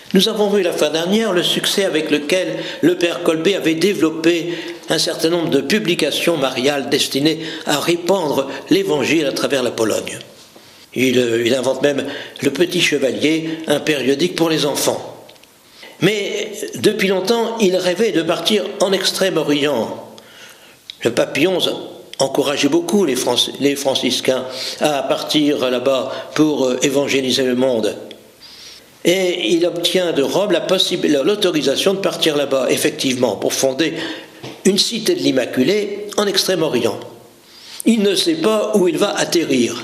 Nous avons vu la fois dernière le succès avec lequel le père Kolbe avait développé un certain nombre de publications mariales destinées à répandre l'évangile à travers la Pologne. Il invente même le Petit Chevalier, un périodique pour les enfants. Mais depuis longtemps, il rêvait de partir en Extrême-Orient. Le pape Pie XI encourageait beaucoup les franciscains à partir là-bas pour évangéliser le monde. Et il obtient de Rome l'autorisation de partir là-bas, effectivement, pour fonder une cité de l'Immaculée en Extrême-Orient. Il ne sait pas où il va atterrir,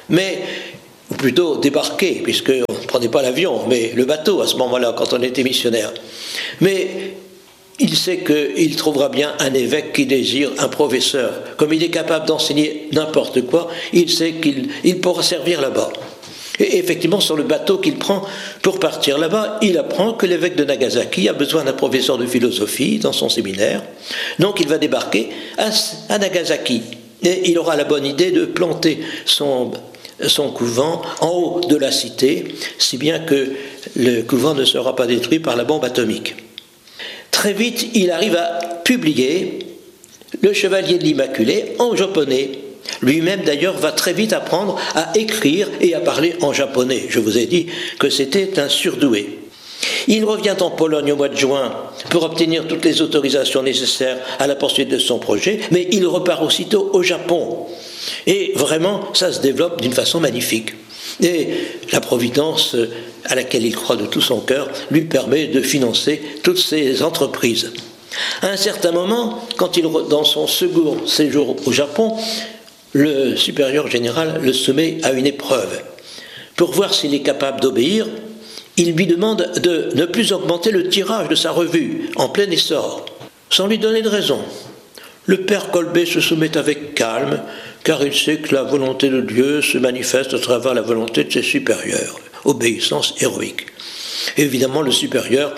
ou plutôt débarquer, puisqu'on ne prenait pas l'avion, mais le bateau à ce moment-là, quand on était missionnaire. Mais il sait qu'il trouvera bien un évêque qui désire un professeur. Comme il est capable d'enseigner n'importe quoi, il sait qu'il pourra servir là-bas. Et effectivement, sur le bateau qu'il prend pour partir là-bas, il apprend que l'évêque de Nagasaki a besoin d'un professeur de philosophie dans son séminaire. Donc il va débarquer à Nagasaki. Et il aura la bonne idée de planter son couvent en haut de la cité, si bien que le couvent ne sera pas détruit par la bombe atomique. Très vite, il arrive à publier Le Chevalier de l'Immaculée en japonais. Lui-même, d'ailleurs, va très vite apprendre à écrire et à parler en japonais. Je vous ai dit que c'était un surdoué. Il revient en Pologne au mois de juin pour obtenir toutes les autorisations nécessaires à la poursuite de son projet, mais il repart aussitôt au Japon. Et vraiment, ça se développe d'une façon magnifique. Et la Providence, à laquelle il croit de tout son cœur, lui permet de financer toutes ses entreprises. À un certain moment, dans son second séjour au Japon, le supérieur général le soumet à une épreuve. Pour voir s'il est capable d'obéir, il lui demande de ne plus augmenter le tirage de sa revue, en plein essor, sans lui donner de raison. Le père Kolbe se soumet avec calme, car il sait que la volonté de Dieu se manifeste à travers la volonté de ses supérieurs. Obéissance héroïque. Et évidemment, le supérieur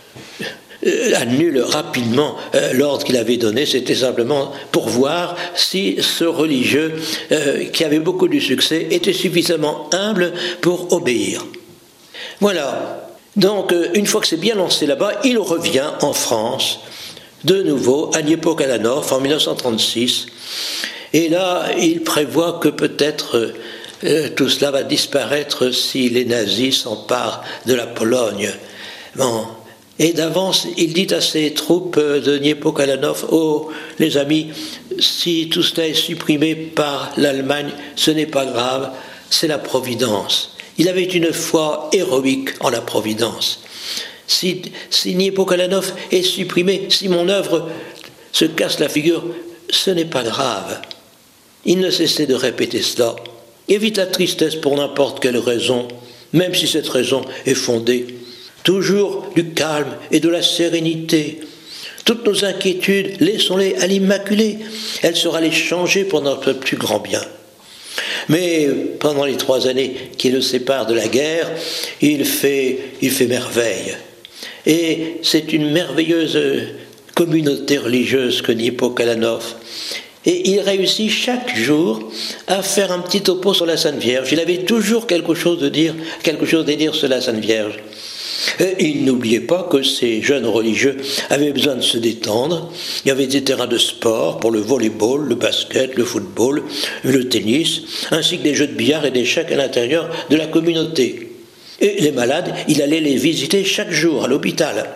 annule rapidement l'ordre qu'il avait donné. C'était simplement pour voir si ce religieux, qui avait beaucoup de succès, était suffisamment humble pour obéir. Voilà. Donc, une fois que c'est bien lancé là-bas, il revient en France, de nouveau à Niepokalanów en 1936. Et là, il prévoit que peut-être tout cela va disparaître si les nazis s'emparent de la Pologne. Bon. Et d'avance, il dit à ses troupes de Niepokalanów, « Oh, les amis, si tout cela est supprimé par l'Allemagne, ce n'est pas grave, c'est la Providence. » Il avait une foi héroïque en la Providence. Si Niepokalanów est supprimé, si mon œuvre se casse la figure, ce n'est pas grave. Il ne cessait de répéter cela. Évite la tristesse pour n'importe quelle raison, même si cette raison est fondée. Toujours du calme et de la sérénité. Toutes nos inquiétudes, laissons-les à l'Immaculée. Elle saura les changer pour notre plus grand bien. Mais pendant les 3 années qui le séparent de la guerre, il fait merveille. Et c'est une merveilleuse communauté religieuse que Niepokalanów. Et il réussit chaque jour à faire un petit topo sur la Sainte Vierge. Il avait toujours quelque chose à dire sur la Sainte Vierge. Et il n'oubliait pas que ces jeunes religieux avaient besoin de se détendre. Il y avait des terrains de sport pour le volleyball, le basket, le football, le tennis, ainsi que des jeux de billard et d'échecs à l'intérieur de la communauté. Et les malades, il allait les visiter chaque jour à l'hôpital.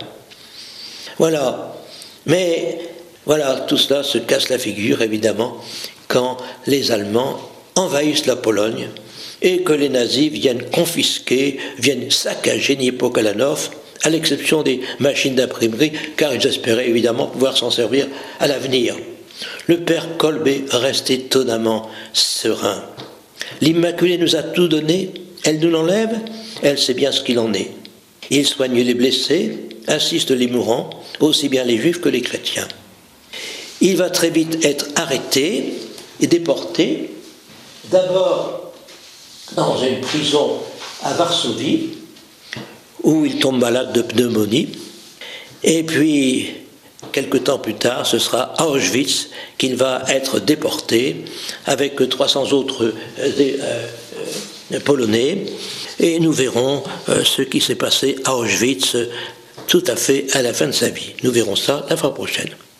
Voilà. Mais voilà, tout cela se casse la figure, évidemment, quand les Allemands envahissent la Pologne et que les nazis viennent confisquer, viennent saccager Niepokalanów, à l'exception des machines d'imprimerie, car ils espéraient évidemment pouvoir s'en servir à l'avenir. Le père Kolbe reste étonnamment serein. L'Immaculée nous a tout donné, elle nous l'enlève, elle sait bien ce qu'il en est. Il soigne les blessés, assiste les mourants, aussi bien les juifs que les chrétiens. Il va très vite être arrêté et déporté, d'abord dans une prison à Varsovie, où il tombe malade de pneumonie, et puis, quelque temps plus tard, ce sera à Auschwitz qu'il va être déporté, avec 300 autres Polonais, et nous verrons ce qui s'est passé à Auschwitz tout à fait à la fin de sa vie. Nous verrons ça la fois prochaine.